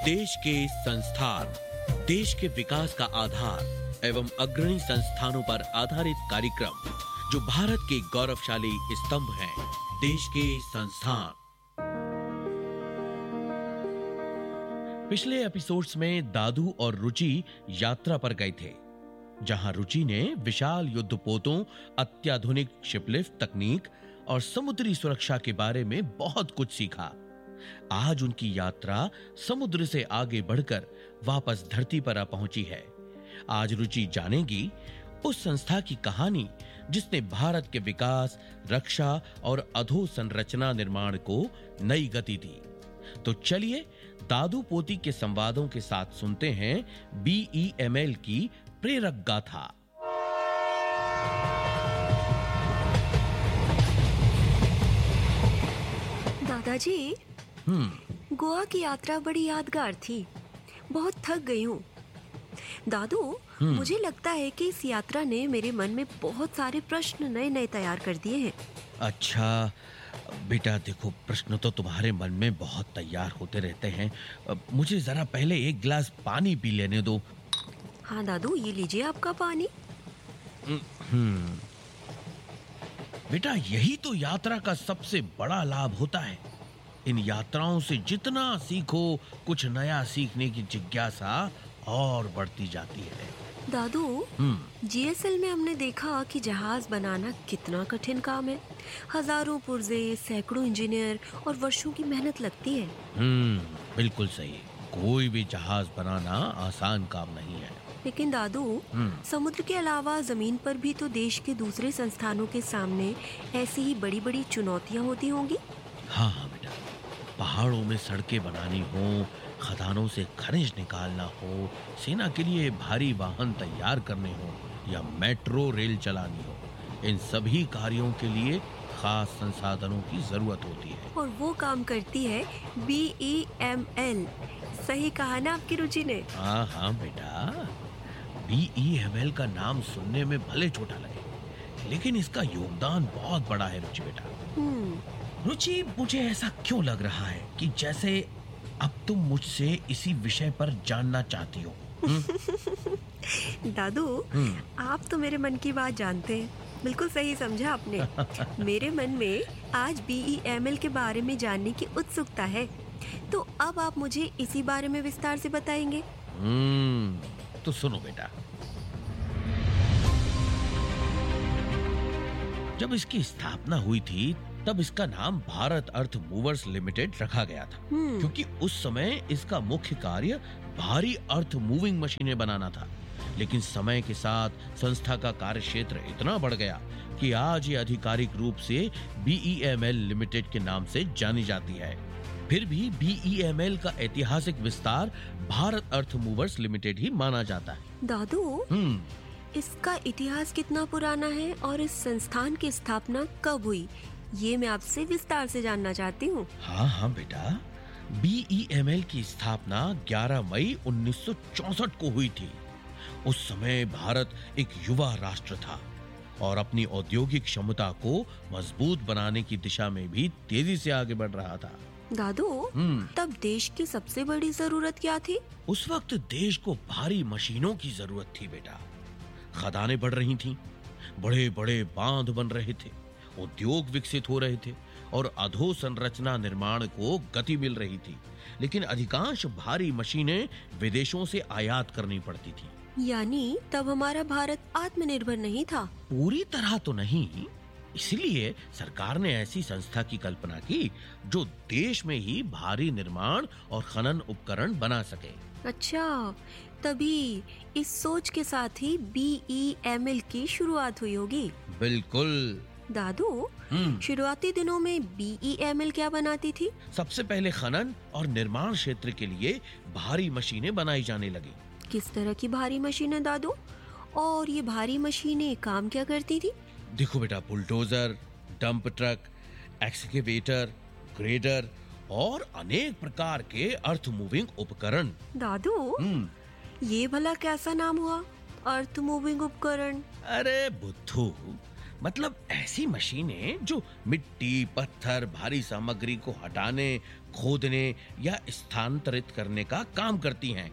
देश के संस्थान, देश के विकास का आधार एवं अग्रणी संस्थानों पर आधारित कार्यक्रम जो भारत के गौरवशाली स्तंभ हैं, देश के संस्थान। पिछले एपिसोड्स में दादू और रुचि यात्रा पर गए थे, जहां रुचि ने विशाल युद्धपोतों, अत्याधुनिक शिपलिफ्ट तकनीक और समुद्री सुरक्षा के बारे में बहुत कुछ सीखा। आज उनकी यात्रा समुद्र से आगे बढ़कर वापस धरती पर आ पहुंची है। आज रुचि जानेगी उस संस्था की कहानी जिसने भारत के विकास, रक्षा और अधोसंरचना निर्माण को नई गति दी। तो चलिए दादू पोती के संवादों के साथ सुनते हैं BEML की प्रेरक गाथा। दादाजी, गोवा की यात्रा बड़ी यादगार थी। बहुत थक गई हूँ। दादू, मुझे लगता है कि इस यात्रा ने मेरे मन में बहुत सारे प्रश्न नए नए तैयार कर दिए हैं। अच्छा बेटा, देखो, प्रश्न तो तुम्हारे मन में बहुत तैयार होते रहते हैं। मुझे जरा पहले एक गिलास पानी पी लेने दो। हाँ दादू, ये लीजिए आपका पानी। बेटा, यही तो यात्रा का सबसे बड़ा लाभ होता है। इन यात्राओं से जितना सीखो, कुछ नया सीखने की जिज्ञासा और बढ़ती जाती है। दादू, GSL में हमने देखा कि जहाज बनाना कितना कठिन काम है। हजारों पुर्जे, सैकड़ों इंजीनियर और वर्षों की मेहनत लगती है। बिल्कुल सही। कोई भी जहाज बनाना आसान काम नहीं है। लेकिन दादू, समुद्र के अलावा जमीन पर भी तो देश के दूसरे संस्थानों के सामने ऐसी ही बड़ी बड़ी चुनौतियां होती होंगी। हाँ बेटा, पहाड़ों में सड़कें बनानी हो, खदानों से खनिज निकालना हो, सेना के लिए भारी वाहन तैयार करने हो या मेट्रो रेल चलानी हो, इन सभी कार्यों के लिए खास संसाधनों की जरूरत होती है। और वो काम करती है BEML। सही कहा ना आपकी रुचि ने? हाँ बेटा, BEML का नाम सुनने में भले छोटा लगे, लेकिन इसका योगदान बहुत बड़ा है रुचि बेटा। रुचि, मुझे ऐसा क्यों लग रहा है कि जैसे अब तुम मुझसे इसी विषय पर जानना चाहती हो? दादू, आप तो मेरे मन की बात जानते हैं। बिल्कुल सही समझा आपने। मेरे मन में आज BEML के बारे में जानने की उत्सुकता है। तो अब आप मुझे इसी बारे में विस्तार से बताएंगे। तो सुनो बेटा, जब इसकी स्थापना हुई थी तब इसका नाम भारत अर्थ मूवर्स लिमिटेड रखा गया था, क्योंकि उस समय इसका मुख्य कार्य भारी अर्थ मूविंग मशीनें बनाना था। लेकिन समय के साथ संस्था का कार्य क्षेत्र इतना बढ़ गया कि आज ये आधिकारिक रूप से BEML लिमिटेड के नाम से जानी जाती है। फिर भी BEML का ऐतिहासिक विस्तार भारत अर्थ मूवर्स लिमिटेड ही माना जाता है। दादू, इसका इतिहास कितना पुराना है और इस संस्थान की स्थापना कब हुई, ये मैं आपसे विस्तार से जानना चाहती हूँ। हाँ बेटा, BEML की स्थापना 11 मई 1964 को हुई थी। उस समय भारत एक युवा राष्ट्र था और अपनी औद्योगिक क्षमता को मजबूत बनाने की दिशा में भी तेजी से आगे बढ़ रहा था। दादू, तब देश की सबसे बड़ी जरूरत क्या थी? उस वक्त देश को भारी मशीनों की जरूरत थी बेटा। खदानें बढ़ रही थीं, बड़े बड़े बांध बन रहे थे, उद्योग विकसित हो रहे थे और अधोसंरचना निर्माण को गति मिल रही थी। लेकिन अधिकांश भारी मशीनें विदेशों से आयात करनी पड़ती थी। यानी तब हमारा भारत आत्मनिर्भर नहीं था? पूरी तरह तो नहीं। इसलिए सरकार ने ऐसी संस्था की कल्पना की जो देश में ही भारी निर्माण और खनन उपकरण बना सके। अच्छा, तभी इस सोच के साथ ही BEML की शुरुआत हुई होगी। बिल्कुल। दादू, शुरुआती दिनों में BEML क्या बनाती थी? सबसे पहले खनन और निर्माण क्षेत्र के लिए भारी मशीनें बनाई जाने लगी। किस तरह की भारी मशीनें दादू? और ये भारी मशीनें काम क्या करती थी? देखो बेटा, bulldozer, dump truck, excavator, grader और अनेक प्रकार के अर्थ मूविंग उपकरण। दादू, ये भला कैसा नाम हुआ, अर्थ मूविंग उपकरण? अरे बुद्धू, मतलब ऐसी मशीनें जो मिट्टी, पत्थर, भारी सामग्री को हटाने, खोदने या स्थानांतरित करने का काम करती हैं।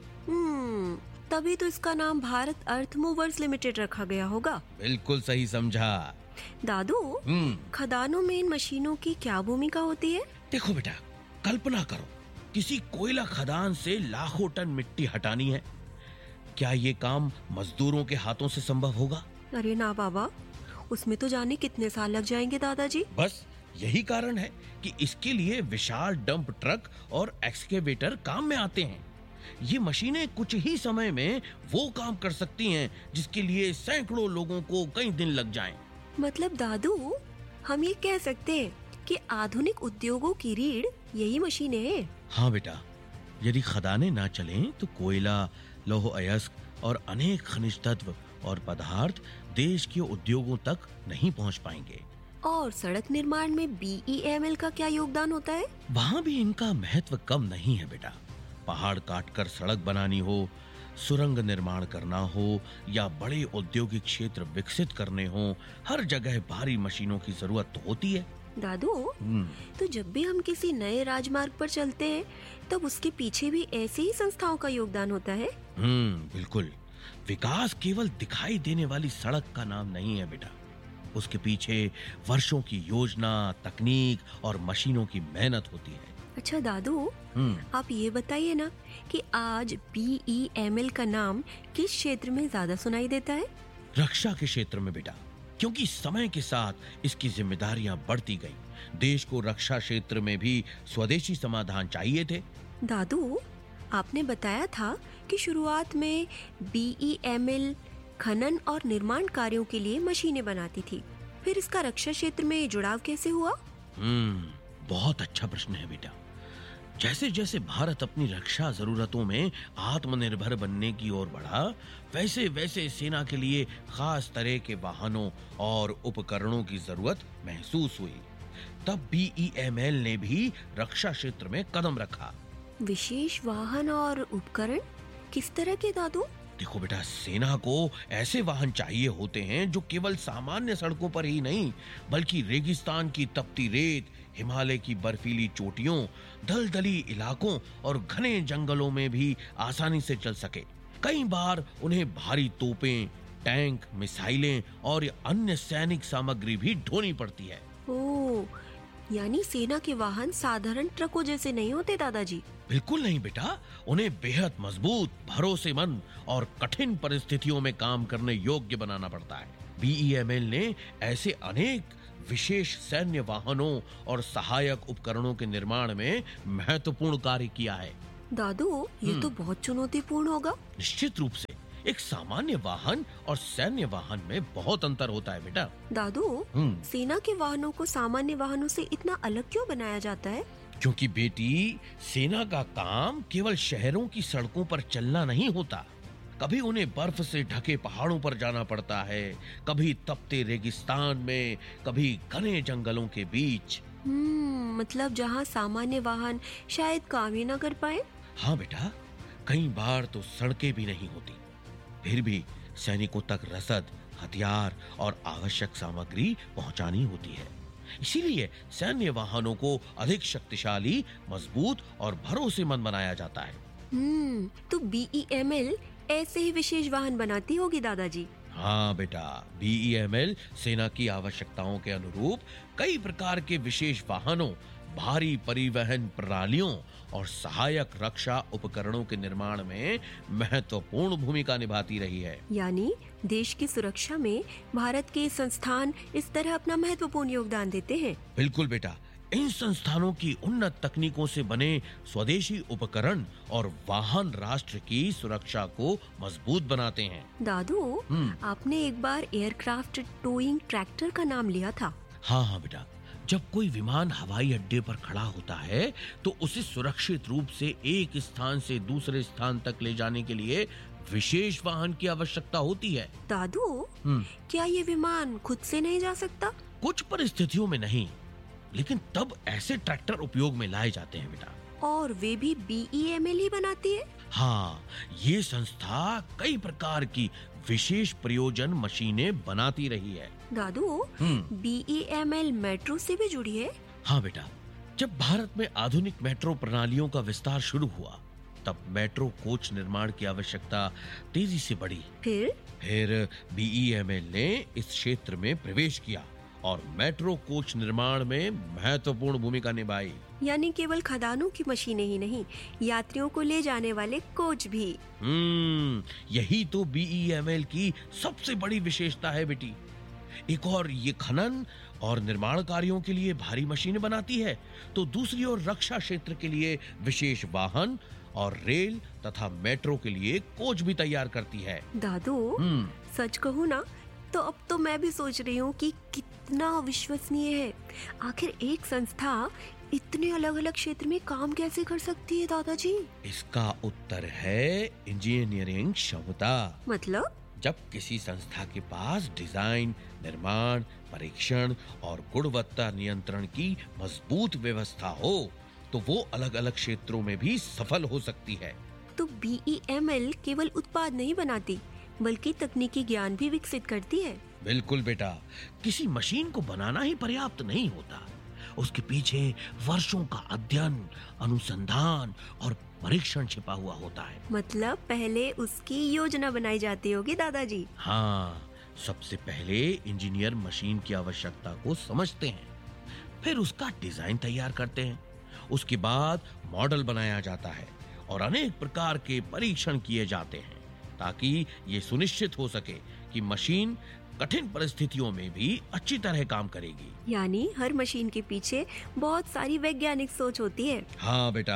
तभी तो इसका नाम भारत अर्थ मूवर्स लिमिटेड रखा गया होगा। बिल्कुल सही समझा। दादू, खदानों में इन मशीनों की क्या भूमिका होती है? देखो बेटा, कल्पना करो किसी कोयला खदान से लाखों टन मिट्टी हटानी है। क्या ये काम मजदूरों के हाथों से संभव होगा? अरे ना बाबा, उसमें तो जाने कितने साल लग जाएंगे दादाजी। बस यही कारण है कि इसके लिए विशाल डंप ट्रक और एक्सकेवेटर काम में आते हैं। ये मशीनें कुछ ही समय में वो काम कर सकती हैं जिसके लिए सैकड़ों लोगों को कई दिन लग जाएं। मतलब दादू, हम ये कह सकते हैं कि आधुनिक उद्योगों की रीढ़ यही मशीनें हैं। हाँ बेटा, यदि खदानें ना चलें तो कोयला, लौह अयस्क और अनेक खनिज तत्व और पदार्थ देश के उद्योगों तक नहीं पहुंच पाएंगे। और सड़क निर्माण में BEML का क्या योगदान होता है? वहाँ भी इनका महत्व कम नहीं है बेटा। पहाड़ काटकर सड़क बनानी हो, सुरंग निर्माण करना हो या बड़े औद्योगिक क्षेत्र विकसित करने हो, हर जगह भारी मशीनों की जरूरत तो होती है। दादू, तो जब भी हम किसी नए राजमार्ग पर चलते हैं तब उसके पीछे भी ऐसी ही संस्थाओं का योगदान होता है? बिल्कुल। विकास केवल दिखाई देने वाली सड़क का नाम नहीं है बेटा। उसके पीछे वर्षों की योजना, तकनीक और मशीनों की मेहनत होती है। अच्छा दादू, आप ये बताइए ना कि आज BEML का नाम किस क्षेत्र में ज्यादा सुनाई देता है? रक्षा के क्षेत्र में बेटा, क्योंकि समय के साथ इसकी जिम्मेदारियां बढ़ती गईं। देश को रक्षा क्षेत्र में भी स्वदेशी समाधान चाहिए थे। दादू, आपने बताया था कि शुरुआत में BEML खनन और निर्माण कार्यों के लिए मशीनें बनाती थी। फिर इसका रक्षा क्षेत्र में जुड़ाव कैसे हुआ? बहुत अच्छा प्रश्न है बेटा। जैसे जैसे भारत अपनी रक्षा जरूरतों में आत्मनिर्भर बनने की ओर बढ़ा, वैसे वैसे सेना के लिए खास तरह के वाहनों और उपकरणों की जरूरत महसूस हुई। तब BEML ने भी रक्षा क्षेत्र में कदम रखा। विशेष वाहन और उपकरण किस तरह के दादू? देखो बेटा, सेना को ऐसे वाहन चाहिए होते हैं जो केवल सामान्य सड़कों पर ही नहीं, बल्कि रेगिस्तान की तपती रेत, हिमालय की बर्फीली चोटियों, दलदली इलाकों और घने जंगलों में भी आसानी से चल सके। कई बार उन्हें भारी तोपें, टैंक, मिसाइलें और अन्य सैनिक सामग्री भी ढोनी पड़ती है। ओह, यानी सेना के वाहन साधारण ट्रकों जैसे नहीं होते दादाजी? बिल्कुल नहीं बेटा, उन्हें बेहद मजबूत, भरोसेमंद और कठिन परिस्थितियों में काम करने योग्य बनाना पड़ता है। BEML ने ऐसे अनेक विशेष सैन्य वाहनों और सहायक उपकरणों के निर्माण में महत्वपूर्ण कार्य किया है। दादू, ये तो बहुत चुनौतीपूर्ण होगा। निश्चित रूप से। एक सामान्य वाहन और सैन्य वाहन में बहुत अंतर होता है बेटा। दादू, सेना के वाहनों को सामान्य वाहनों से इतना अलग क्यों बनाया जाता है? क्योंकि बेटी, सेना का काम केवल शहरों की सड़कों पर चलना नहीं होता। कभी उन्हें बर्फ से ढके पहाड़ों पर जाना पड़ता है, कभी तपते रेगिस्तान में, कभी घने जंगलों के बीच। मतलब जहाँ सामान्य वाहन शायद काम ही न कर पाए। हाँ बेटा, कई बार तो सड़कें भी नहीं होती, फिर भी सैनिकों तक रसद, हथियार और आवश्यक सामग्री पहुंचानी होती है। इसीलिए सैन्य वाहनों को अधिक शक्तिशाली, मजबूत और भरोसेमंद बनाया जाता है। तो BEML ऐसे ही विशेष वाहन बनाती होगी दादाजी? हाँ बेटा, BEML सेना की आवश्यकताओं के अनुरूप कई प्रकार के विशेष वाहनों, भारी परिवहन प्रणालियों और सहायक रक्षा उपकरणों के निर्माण में महत्वपूर्ण भूमिका निभाती रही है। यानी देश की सुरक्षा में भारत के संस्थान इस तरह अपना महत्वपूर्ण योगदान देते हैं। बिल्कुल बेटा, इन संस्थानों की उन्नत तकनीकों से बने स्वदेशी उपकरण और वाहन राष्ट्र की सुरक्षा को मजबूत बनाते हैं। दादू, आपने एक बार एयरक्राफ्ट टोइंग ट्रैक्टर का नाम लिया था। हाँ बेटा, जब कोई विमान हवाई अड्डे पर खड़ा होता है तो उसे सुरक्षित रूप से एक स्थान से दूसरे स्थान तक ले जाने के लिए विशेष वाहन की आवश्यकता होती है। दादू, क्या ये विमान खुद से नहीं जा सकता? कुछ परिस्थितियों में नहीं, लेकिन तब ऐसे ट्रैक्टर उपयोग में लाए जाते हैं बेटा। और वे भी BEML ही बनाती है? हाँ, ये संस्था कई प्रकार की विशेष प्रयोजन मशीनें बनाती रही है। दादू, BEML मेट्रो से भी जुड़ी है? हाँ बेटा, जब भारत में आधुनिक मेट्रो प्रणालियों का विस्तार शुरू हुआ, तब मेट्रो कोच निर्माण की आवश्यकता तेजी से बढ़ी। फिर BEML ने इस क्षेत्र में प्रवेश किया और मेट्रो कोच निर्माण में महत्वपूर्ण भूमिका निभाई। यानी केवल खदानों की मशीनें ही नहीं, यात्रियों को ले जाने वाले कोच भी। यही तो BEML की सबसे बड़ी विशेषता है बेटी। एक और ये खनन और निर्माण कार्यों के लिए भारी मशीनें बनाती है, तो दूसरी ओर रक्षा क्षेत्र के लिए विशेष वाहन और रेल तथा मेट्रो के लिए कोच भी तैयार करती है। दादू, सच कहूँ ना तो अब तो मैं भी सोच रही हूँ कि कितना विश्वसनीय है। आखिर एक संस्था इतने अलग अलग क्षेत्र में काम कैसे कर सकती है दादाजी? इसका उत्तर है इंजीनियरिंग क्षमता। मतलब? जब किसी संस्था के पास डिजाइन, निर्माण, परीक्षण और गुणवत्ता नियंत्रण की मजबूत व्यवस्था हो, तो वो अलग अलग क्षेत्रों में भी सफल हो सकती है। तो BEML केवल उत्पाद नहीं बनाती, बल्कि तकनीकी ज्ञान भी विकसित करती है। बिल्कुल बेटा, किसी मशीन को बनाना ही पर्याप्त नहीं होता, उसके पीछे वर्षों का अध्ययन, अनुसंधान और परीक्षण छिपा हुआ होता है। मतलब पहले उसकी योजना बनाई जाती होगी दादाजी? हाँ, सबसे पहले इंजीनियर मशीन की आवश्यकता को समझते हैं, फिर उसका डिजाइन तैयार करते हैं, उसके बाद मॉडल बनाया जाता है और अनेक प्रकार के परीक्षण किए जाते हैं, ताकि ये सुनिश्चित हो सके कि मशीन कठिन परिस्थितियों में भी अच्छी तरह काम करेगी। यानी हर मशीन के पीछे बहुत सारी वैज्ञानिक सोच होती है। हाँ बेटा,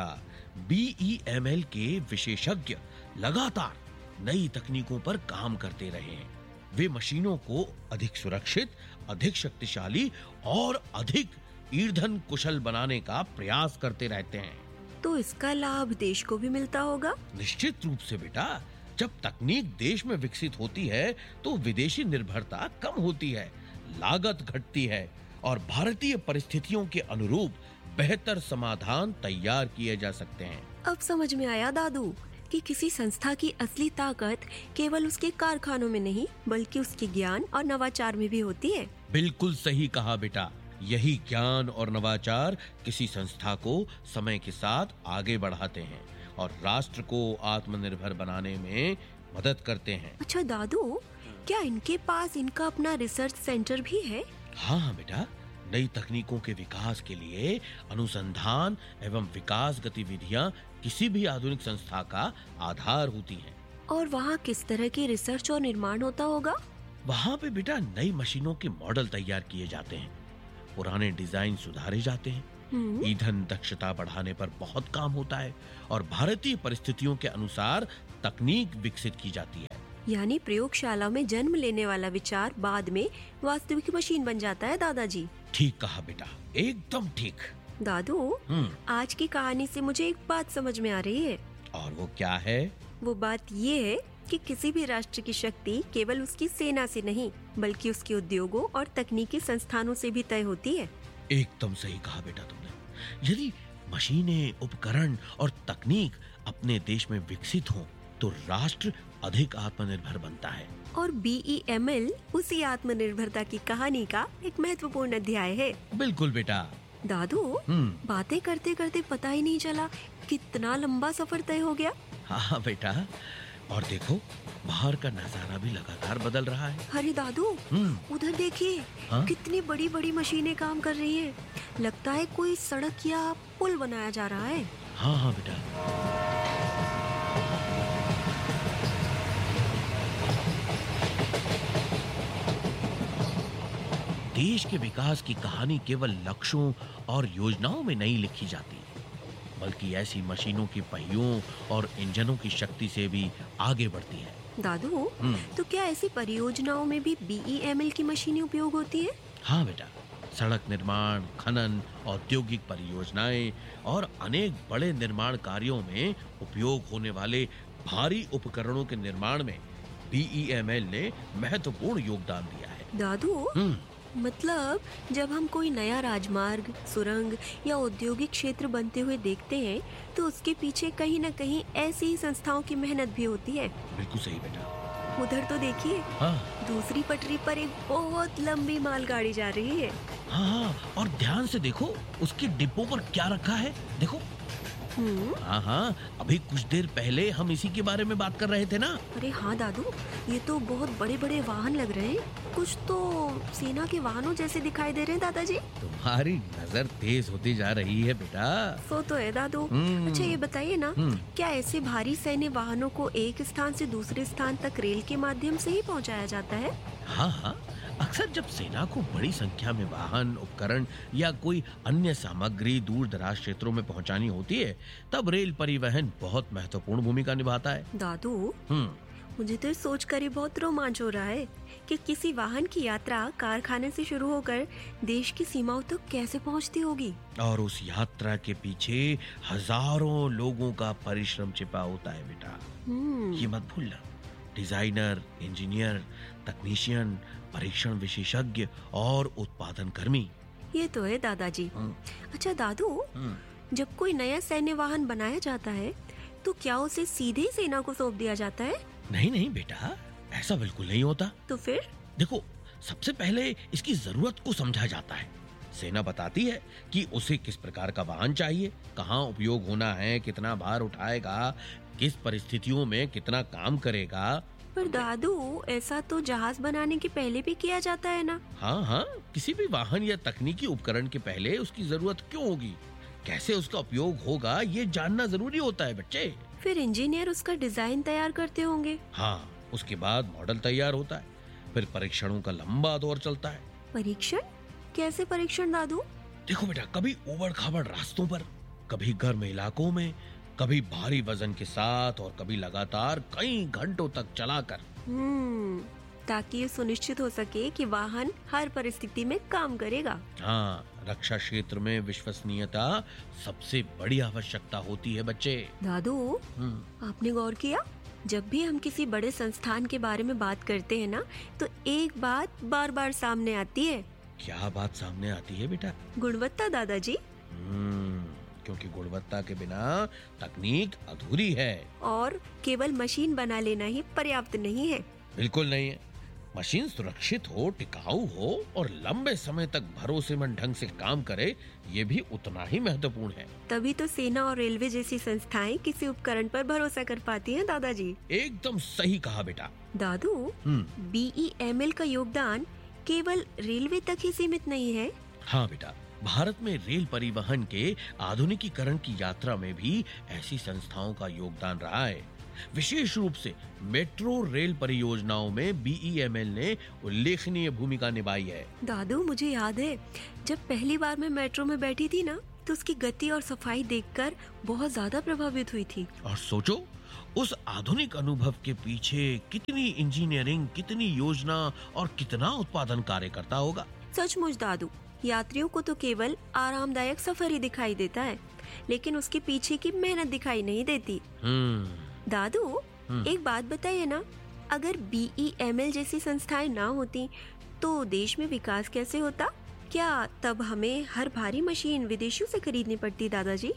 BEML के विशेषज्ञ लगातार नई तकनीकों पर काम करते रहे हैं। वे मशीनों को अधिक सुरक्षित, अधिक शक्तिशाली और अधिक ईंधन कुशल बनाने का प्रयास करते रहते हैं। तो इसका लाभ देश को भी मिलता होगा? निश्चित रूप से बेटा, जब तकनीक देश में विकसित होती है तो विदेशी निर्भरता कम होती है, लागत घटती है और भारतीय परिस्थितियों के अनुरूप बेहतर समाधान तैयार किए जा सकते हैं। अब समझ में आया दादू कि किसी संस्था की असली ताकत केवल उसके कारखानों में नहीं, बल्कि उसके ज्ञान और नवाचार में भी होती है। बिल्कुल सही कहा बेटा, यही ज्ञान और नवाचार किसी संस्था को समय के साथ आगे बढ़ाते हैं और राष्ट्र को आत्मनिर्भर बनाने में मदद करते हैं। अच्छा दादू, क्या इनके पास इनका अपना रिसर्च सेंटर भी है? हाँ बेटा, नई तकनीकों के विकास के लिए अनुसंधान एवं विकास गतिविधियां किसी भी आधुनिक संस्था का आधार होती हैं। और वहाँ किस तरह की रिसर्च और निर्माण होता होगा? वहाँ पे बेटा नई मशीनों के मॉडल तैयार किए जाते हैं, पुराने डिजाइन सुधारे जाते हैं, ईंधन दक्षता बढ़ाने पर बहुत काम होता है और भारतीय परिस्थितियों के अनुसार तकनीक विकसित की जाती है। यानी प्रयोगशाला में जन्म लेने वाला विचार बाद में वास्तविक मशीन बन जाता है दादाजी। ठीक कहा बेटा, एकदम ठीक। दादू, आज की कहानी से मुझे एक बात समझ में आ रही है। और वो क्या है? वो बात ये है कि किसी भी राष्ट्र की शक्ति केवल उसकी सेना से नहीं, बल्कि उसके उद्योगों और तकनीकी संस्थानों से भी तय होती है। एकदम सही कहा बेटा तुमने। यदि मशीनें, उपकरण और तकनीक अपने देश में विकसित हों, तो राष्ट्र अधिक आत्मनिर्भर बनता है। और BEML उसी आत्मनिर्भरता की कहानी का एक महत्वपूर्ण अध्याय है। बिल्कुल बेटा। दादू, बातें करते करते पता ही नहीं चला कितना लंबा सफर तय हो गया। हाँ बेटा, और देखो बाहर का नजारा भी लगातार बदल रहा है। अरे दादू, उधर देखिए, कितनी बड़ी बड़ी मशीनें काम कर रही हैं। लगता है कोई सड़क या पुल बनाया जा रहा है। हाँ बेटा। देश के विकास की कहानी केवल लक्ष्यों और योजनाओं में नहीं लिखी जाती, बल्कि ऐसी मशीनों के पहियों और इंजनों की शक्ति से भी आगे बढ़ती है। दादू, तो क्या ऐसी परियोजनाओं में भी BEML की मशीनें उपयोग होती है? हाँ बेटा, सड़क निर्माण, खनन, औद्योगिक परियोजनाएं और अनेक बड़े निर्माण कार्यों में उपयोग होने वाले भारी उपकरणों के निर्माण में BEML ने महत्वपूर्ण योगदान दिया है। दादू, मतलब जब हम कोई नया राजमार्ग, सुरंग या औद्योगिक क्षेत्र बनते हुए देखते हैं तो उसके पीछे कहीं न कहीं ऐसी ही संस्थाओं की मेहनत भी होती है। बिल्कुल सही बेटा। उधर तो देखिए, हाँ दूसरी पटरी पर एक बहुत लंबी मालगाड़ी जा रही है। हाँ हाँ, और ध्यान से देखो उसके डिब्बों पर क्या रखा है, देखो। हाँ हाँ, अभी कुछ देर पहले हम इसी के बारे में बात कर रहे थे ना। अरे हाँ दादू, ये तो बहुत बड़े बड़े वाहन लग रहे हैं। कुछ तो सेना के वाहनों जैसे दिखाई दे रहे हैं दादाजी। तुम्हारी नजर तेज होती जा रही है बेटा। सो तो है दादू। अच्छा ये बताइए ना, क्या ऐसे भारी सैन्य वाहनों को एक स्थान से दूसरे स्थान तक रेल के माध्यम से ही पहुंचाया जाता है? हाँ हाँ, अक्सर जब सेना को बड़ी संख्या में वाहन, उपकरण या कोई अन्य सामग्री दूर दराज क्षेत्रों में पहुंचानी होती है, तब रेल परिवहन बहुत महत्वपूर्ण भूमिका निभाता है। दादू, मुझे तो सोच कर ही बहुत रोमांच हो रहा है कि किसी वाहन की यात्रा कारखाने से शुरू होकर देश की सीमाओं तक कैसे पहुंचती होगी। और उस यात्रा के पीछे हजारों लोगों का परिश्रम छिपा होता है बेटा। ये मत भूलना, डिजाइनर, इंजीनियर, तकनीशियन, परीक्षण विशेषज्ञ और उत्पादन कर्मी। ये तो है दादाजी। अच्छा दादू, जब कोई नया सैन्य वाहन बनाया जाता है तो क्या उसे सीधे सेना को सौंप दिया जाता है? नहीं नहीं बेटा, ऐसा बिल्कुल नहीं होता। तो फिर? देखो, सबसे पहले इसकी जरूरत को समझा जाता है। सेना बताती है कि उसे किस प्रकार का वाहन चाहिए, कहाँ उपयोग होना है, कितना भार उठाएगा, किस परिस्थितियों में कितना काम करेगा। पर दादू, ऐसा तो जहाज बनाने के पहले भी किया जाता है ना? हाँ हाँ, किसी भी वाहन या तकनीकी उपकरण के पहले उसकी जरूरत क्यों होगी, कैसे उसका उपयोग होगा, ये जानना जरूरी होता है बच्चे। फिर इंजीनियर उसका डिजाइन तैयार करते होंगे। हाँ, उसके बाद मॉडल तैयार होता है, फिर परीक्षणों का लंबा दौर चलता है। परीक्षण? कैसे परीक्षण दादू? देखो बेटा, कभी उबड़ खाबड़ रास्तों पर, कभी गर्म इलाकों में, कभी भारी वजन के साथ और कभी लगातार कई घंटों तक चलाकर। ताकि ये सुनिश्चित हो सके कि वाहन हर परिस्थिति में काम करेगा। हाँ, रक्षा क्षेत्र में विश्वसनीयता सबसे बड़ी आवश्यकता होती है बच्चे। दादू, आपने गौर किया, जब भी हम किसी बड़े संस्थान के बारे में बात करते हैं ना, तो एक बात बार बार सामने आती है। क्या बात सामने आती है बेटा? गुणवत्ता दादाजी। क्योंकि गुणवत्ता के बिना तकनीक अधूरी है। और केवल मशीन बना लेना ही पर्याप्त नहीं है। बिल्कुल नहीं है। मशीन सुरक्षित हो, टिकाऊ हो और लंबे समय तक भरोसेमंद ढंग से काम करे, ये भी उतना ही महत्वपूर्ण है। तभी तो सेना और रेलवे जैसी संस्थाएं किसी उपकरण पर भरोसा कर पाती हैं दादाजी। एकदम सही कहा बेटा। दादू, BEML का योगदान केवल रेलवे तक ही सीमित नहीं है। हाँ बेटा, भारत में रेल परिवहन के आधुनिकीकरण की यात्रा में भी ऐसी संस्थाओं का योगदान रहा है। विशेष रूप से मेट्रो रेल परियोजनाओं में BEML ने उल्लेखनीय भूमिका निभाई है। दादू, मुझे याद है जब पहली बार मैं मेट्रो में बैठी थी ना, तो उसकी गति और सफाई देखकर बहुत ज्यादा प्रभावित हुई थी। और सोचो, उस आधुनिक अनुभव के पीछे कितनी इंजीनियरिंग, कितनी योजना और कितना उत्पादन कार्य करता होगा। सचमुच दादू, यात्रियों को तो केवल आरामदायक सफर ही दिखाई देता है, लेकिन उसके पीछे की मेहनत दिखाई नहीं देती। दादू, एक बात बताइए ना, अगर BEML जैसी संस्थाएं ना होती तो देश में विकास कैसे होता? क्या तब हमें हर भारी मशीन विदेशियों से खरीदनी पड़ती दादाजी?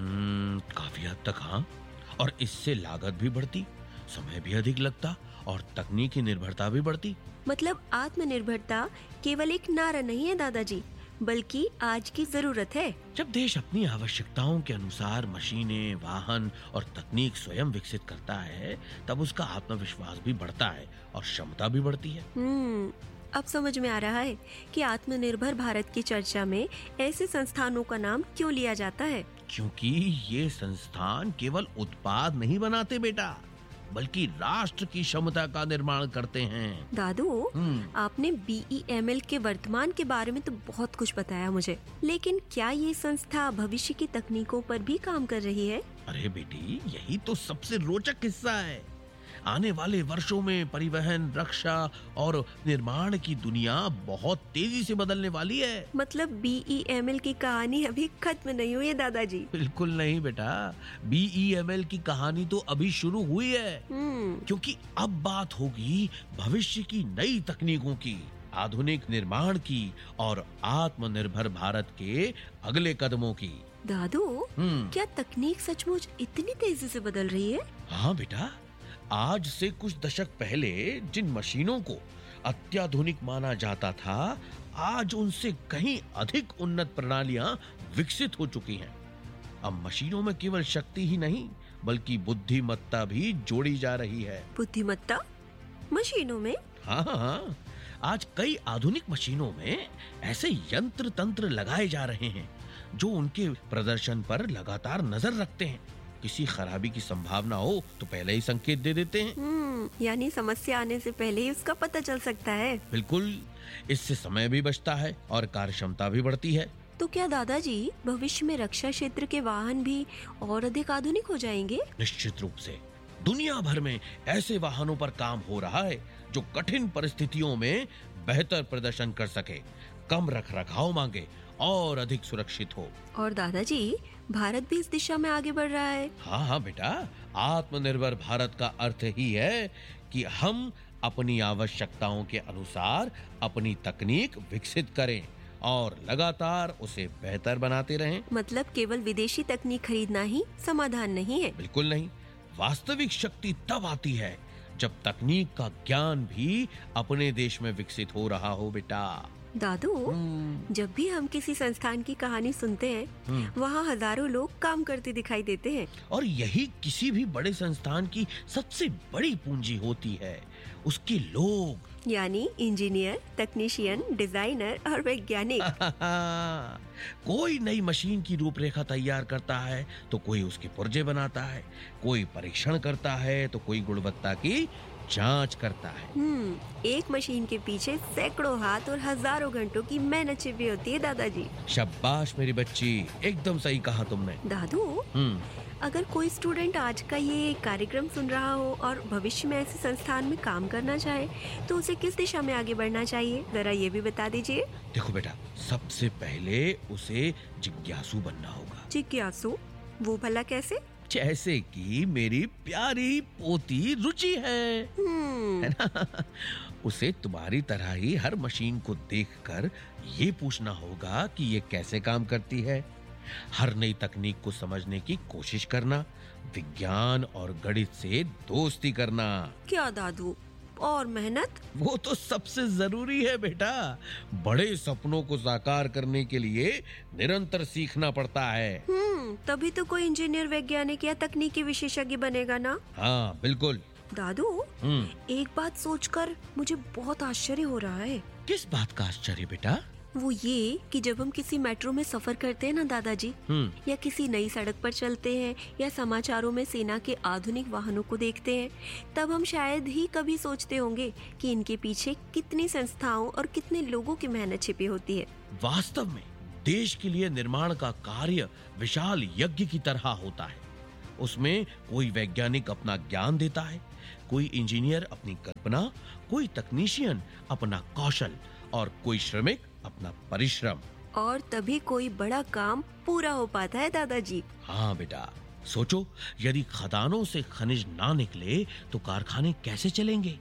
काफी हद तक हाँ, और इससे लागत भी बढ़ती, समय भी अधिक लगता और तकनीकी निर्भरता भी बढ़ती। मतलब आत्मनिर्भरता केवल एक नारा नहीं है दादाजी, बल्कि आज की जरूरत है। जब देश अपनी आवश्यकताओं के अनुसार मशीनें, वाहन और तकनीक स्वयं विकसित करता है, तब उसका आत्मविश्वास भी बढ़ता है और क्षमता भी बढ़ती है। अब समझ में आ रहा है कि आत्मनिर्भर भारत की चर्चा में ऐसे संस्थानों का नाम क्यों लिया जाता है। क्योंकि ये संस्थान केवल उत्पाद नहीं बनाते बेटा, बल्कि राष्ट्र की क्षमता का निर्माण करते हैं। दादू, आपने BEML के वर्तमान के बारे में तो बहुत कुछ बताया मुझे, लेकिन क्या ये संस्था भविष्य की तकनीकों पर भी काम कर रही है? अरे बेटी, यही तो सबसे रोचक हिस्सा है। आने वाले वर्षों में परिवहन, रक्षा और निर्माण की दुनिया बहुत तेजी से बदलने वाली है। मतलब BEML की कहानी अभी खत्म नहीं हुई है दादाजी? बिल्कुल नहीं बेटा, BEML की कहानी तो अभी शुरू हुई है। क्योंकि अब बात होगी भविष्य की नई तकनीकों की। आधुनिक निर्माण की और आत्मनिर्भर भारत के अगले कदमों की। दादू, क्या तकनीक सचमुच इतनी तेजी से बदल रही है? हाँ बेटा, आज से कुछ दशक पहले जिन मशीनों को अत्याधुनिक माना जाता था, आज उनसे कहीं अधिक उन्नत प्रणालियां विकसित हो चुकी हैं। अब मशीनों में केवल शक्ति ही नहीं, बल्कि बुद्धिमत्ता भी जोड़ी जा रही है। बुद्धिमत्ता मशीनों में? हाँ, आज कई आधुनिक मशीनों में ऐसे यंत्र तंत्र लगाए जा रहे हैं जो उनके प्रदर्शन पर लगातार नजर रखते हैं। किसी खराबी की संभावना हो तो पहले ही संकेत दे देते हैं। यानी समस्या आने से पहले ही उसका पता चल सकता है। बिल्कुल, इससे समय भी बचता है और कार्यक्षमता भी बढ़ती है। तो क्या दादाजी भविष्य में रक्षा क्षेत्र के वाहन भी और अधिक आधुनिक हो जाएंगे? निश्चित रूप से। दुनिया भर में ऐसे वाहनों पर काम हो रहा है जो कठिन परिस्थितियों में बेहतर प्रदर्शन कर सके, कम रखरखाव मांगे और अधिक सुरक्षित हो। और दादाजी, भारत भी इस दिशा में आगे बढ़ रहा है। हाँ बेटा, आत्मनिर्भर भारत का अर्थ ही है कि हम अपनी आवश्यकताओं के अनुसार अपनी तकनीक विकसित करें और लगातार उसे बेहतर बनाते रहें। मतलब केवल विदेशी तकनीक खरीदना ही समाधान नहीं है? बिल्कुल नहीं। वास्तविक शक्ति तब आती है जब तकनीक का ज्ञान भी अपने देश में विकसित हो रहा हो बेटा। दादू, जब भी हम किसी संस्थान की कहानी सुनते हैं, वहाँ हजारों लोग काम करते दिखाई देते हैं। और यही किसी भी बड़े संस्थान की सबसे बड़ी पूंजी होती है, उसके लोग। यानी इंजीनियर, तकनीशियन, डिजाइनर और वैज्ञानिक। कोई नई मशीन की रूपरेखा तैयार करता है तो कोई उसके पुर्जे बनाता है, कोई परीक्षण करता है तो कोई गुणवत्ता की जांच करता है। एक मशीन के पीछे सैकड़ों हाथ और हजारों घंटों की मेहनत छिपी होती है दादाजी। शाबाश मेरी बच्ची, एकदम सही कहा तुमने। दादू, अगर कोई स्टूडेंट आज का ये कार्यक्रम सुन रहा हो और भविष्य में ऐसे संस्थान में काम करना चाहे, तो उसे किस दिशा में आगे बढ़ना चाहिए, जरा ये भी बता दीजिए। देखो बेटा, सबसे पहले उसे जिज्ञासु बनना होगा। जिज्ञासु? वो भला कैसे? जैसे कि मेरी प्यारी पोती रुचि है ना? उसे तुम्हारी तरह ही हर मशीन को देखकर ये पूछना होगा कि ये कैसे काम करती है। हर नई तकनीक को समझने की कोशिश करना, विज्ञान और गणित से दोस्ती करना। क्या दादू, और मेहनत? वो तो सबसे जरूरी है बेटा। बड़े सपनों को साकार करने के लिए निरंतर सीखना पड़ता है। तभी तो कोई इंजीनियर, वैज्ञानिक या तकनीकी विशेषज्ञ बनेगा ना? हाँ बिल्कुल। दादू, एक बात सोचकर मुझे बहुत आश्चर्य हो रहा है। किस बात का आश्चर्य बेटा? वो ये कि जब हम किसी मेट्रो में सफर करते हैं ना दादाजी, या किसी नई सड़क पर चलते हैं या समाचारों में सेना के आधुनिक वाहनों को देखते हैं, तब हम शायद ही कभी सोचते होंगे कि इनके पीछे कितनी संस्थाओं और कितने लोगों की मेहनत छिपी होती है। वास्तव में देश के लिए निर्माण का कार्य विशाल यज्ञ की तरह होता है। उसमें कोई वैज्ञानिक अपना ज्ञान देता है, कोई इंजीनियर अपनी कल्पना, कोई तकनीशियन अपना कौशल और कोई श्रमिक अपना परिश्रम। और तभी कोई बड़ा काम पूरा हो पाता है दादाजी। हाँ बेटा, सोचो, यदि खदानों से खनिज ना निकले तो कारखाने कैसे चलेंगे?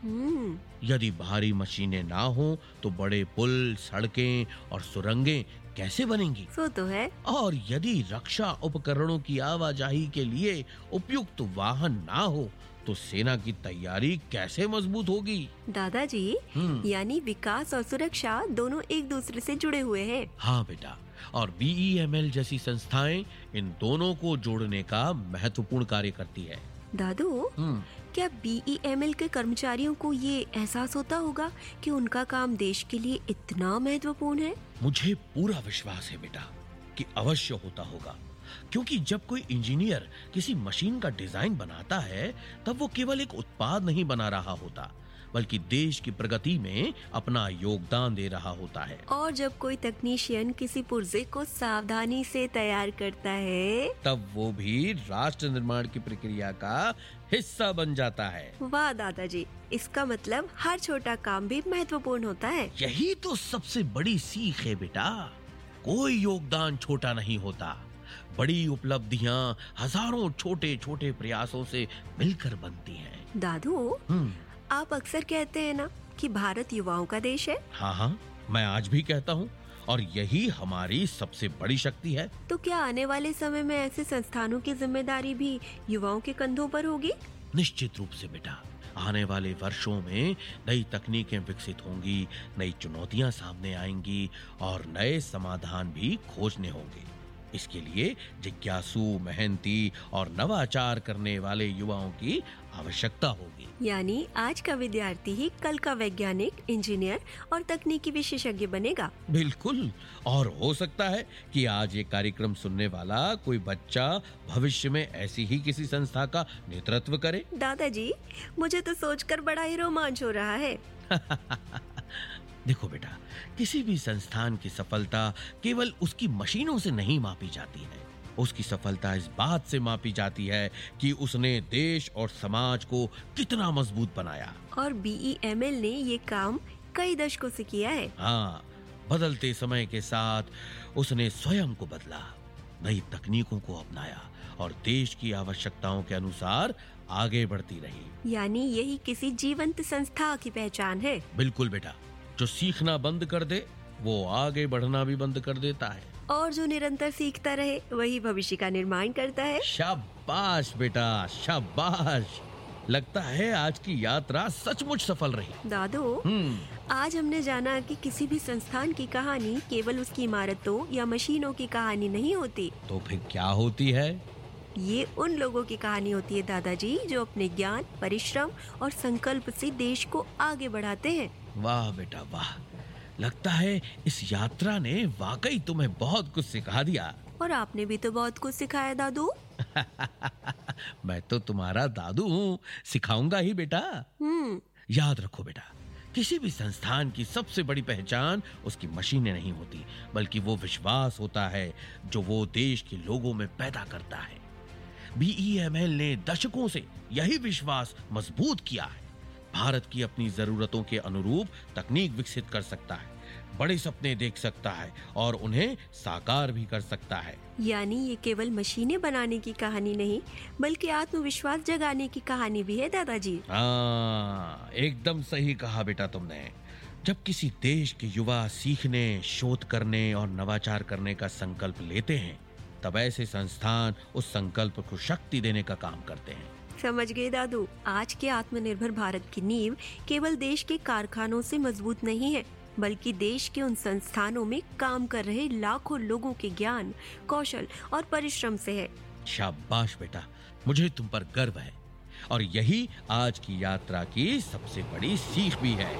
यदि भारी मशीनें ना हो तो बड़े पुल, सड़कें और सुरंगें कैसे बनेंगी? सो तो है। और यदि रक्षा उपकरणों की आवाजाही के लिए उपयुक्त वाहन ना हो तो सेना की तैयारी कैसे मजबूत होगी? दादाजी, यानी विकास और सुरक्षा दोनों एक दूसरे से जुड़े हुए हैं। हाँ बेटा, और BEML जैसी संस्थाएं इन दोनों को जोड़ने का महत्वपूर्ण कार्य करती है। दादू, क्या BEML के कर्मचारियों को ये एहसास होता होगा कि उनका काम देश के लिए इतना महत्वपूर्ण है? मुझे पूरा विश्वास है बेटा कि अवश्य होता होगा, क्योंकि जब कोई इंजीनियर किसी मशीन का डिजाइन बनाता है तब वो केवल एक उत्पाद नहीं बना रहा होता, बल्कि देश की प्रगति में अपना योगदान दे रहा होता है। और जब कोई तकनीशियन किसी पुर्जे को सावधानी से तैयार करता है, तब वो भी राष्ट्र निर्माण की प्रक्रिया का हिस्सा बन जाता है। वाह दादाजी, इसका मतलब हर छोटा काम भी महत्वपूर्ण होता है। यही तो सबसे बड़ी सीख है बेटा। कोई योगदान छोटा नहीं होता। बड़ी उपलब्धियां हजारों छोटे छोटे प्रयासों से मिलकर बनती हैं। दादू, आप अक्सर कहते हैं ना कि भारत युवाओं का देश है? हाँ हाँ, मैं आज भी कहता हूँ, और यही हमारी सबसे बड़ी शक्ति है। तो क्या आने वाले समय में ऐसे संस्थानों की जिम्मेदारी भी युवाओं के कंधों पर होगी? निश्चित रूप से बेटा, आने वाले वर्षों में नई तकनीकें विकसित होंगी, नई चुनौतियां सामने आएंगी और नए समाधान भी खोजने होंगे। इसके लिए जिज्ञासु, मेहनती और नवाचार करने वाले युवाओं की आवश्यकता होगी। यानी आज का विद्यार्थी ही कल का वैज्ञानिक, इंजीनियर और तकनीकी विशेषज्ञ बनेगा। बिल्कुल, और हो सकता है कि आज ये कार्यक्रम सुनने वाला कोई बच्चा भविष्य में ऐसी ही किसी संस्था का नेतृत्व करे। दादाजी, मुझे तो सोचकर बड़ा ही रोमांच हो रहा है। देखो बेटा, किसी भी संस्थान की सफलता केवल उसकी मशीनों से नहीं मापी जाती है। उसकी सफलता इस बात से मापी जाती है कि उसने देश और समाज को कितना मजबूत बनाया। और BEML ने ये काम कई दशकों से किया है। हाँ, बदलते समय के साथ उसने स्वयं को बदला, नई तकनीकों को अपनाया और देश की आवश्यकताओं के अनुसार आगे बढ़ती रही। यानी यही किसी जीवंत संस्था की पहचान है। बिल्कुल बेटा, जो सीखना बंद कर दे वो आगे बढ़ना भी बंद कर देता है। और जो निरंतर सीखता रहे वही भविष्य का निर्माण करता है। शाबाश बेटा, शाबाश। लगता है आज की यात्रा सचमुच सफल रही। दादू, आज हमने जाना कि किसी भी संस्थान की कहानी केवल उसकी इमारतों या मशीनों की कहानी नहीं होती। तो फिर क्या होती है? ये उन लोगों की कहानी होती है दादाजी, जो अपने ज्ञान, परिश्रम और संकल्प से देश को आगे बढ़ाते हैं। वाह बेटा वाह, लगता है इस यात्रा ने वाकई तुम्हें बहुत कुछ सिखा दिया। और आपने भी तो बहुत कुछ सिखाया दादू। मैं तो तुम्हारा दादू हूँ, सिखाऊंगा ही बेटा। याद रखो बेटा, किसी भी संस्थान की सबसे बड़ी पहचान उसकी मशीनें नहीं होती, बल्कि वो विश्वास होता है जो वो देश के लोगों में पैदा करता है। BEML ने दशकों से यही विश्वास मजबूत किया है। भारत की अपनी जरूरतों के अनुरूप तकनीक विकसित कर सकता है, बड़े सपने देख सकता है और उन्हें साकार भी कर सकता है। यानी ये केवल मशीनें बनाने की कहानी नहीं, बल्कि आत्मविश्वास जगाने की कहानी भी है दादाजी। हाँ, एकदम सही कहा बेटा तुमने। जब किसी देश के युवा सीखने, शोध करने और नवाचार करने का संकल्प लेते हैं, तब ऐसे संस्थान उस संकल्प को शक्ति देने का काम करते हैं। समझ गए दादू, आज के आत्मनिर्भर भारत की नींव केवल देश के कारखानों से मजबूत नहीं है, बल्कि देश के उन संस्थानों में काम कर रहे लाखों लोगों के ज्ञान, कौशल और परिश्रम से है। शाबाश बेटा, मुझे तुम पर गर्व है और यही आज की यात्रा की सबसे बड़ी सीख भी है।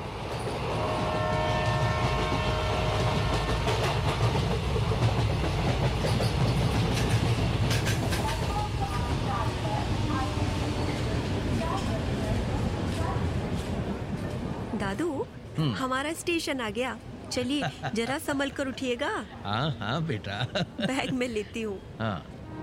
दादू, हमारा स्टेशन आ गया। चलिए जरा संभल कर उठिएगा। हाँ हाँ बेटा। बैग में लेती हूँ। हाँ।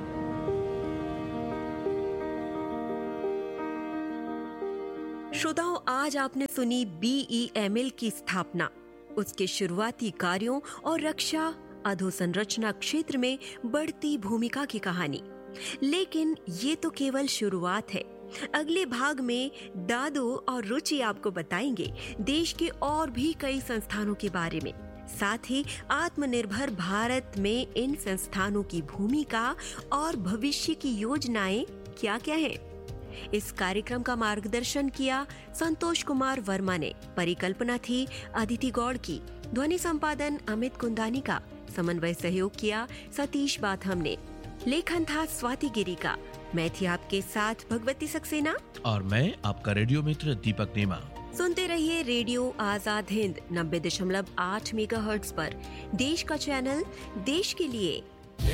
श्रोताओं, आज आपने सुनी BEML की स्थापना, उसके शुरुआती कार्यों और रक्षा अधोसंरचना क्षेत्र में बढ़ती भूमिका की कहानी। लेकिन ये तो केवल शुरुआत है। अगले भाग में दादू और रुचि आपको बताएंगे देश के और भी कई संस्थानों के बारे में, साथ ही आत्मनिर्भर भारत में इन संस्थानों की भूमिका और भविष्य की योजनाएं क्या-क्या हैं। इस कार्यक्रम का मार्गदर्शन किया संतोष कुमार वर्मा ने, परिकल्पना थी अदिति गौड़ की, ध्वनि संपादन अमित कुंदानी का, समन्वय सहयोग किया सतीश बाथम ने, लेखन था स्वाति गिरी का। मैं थी आपके साथ भगवती सक्सेना और मैं आपका रेडियो मित्र दीपक नेमा। सुनते रहिए रेडियो आजाद हिंद 90.8 मेगाहर्ट्ज पर, देश का चैनल, देश के लिए।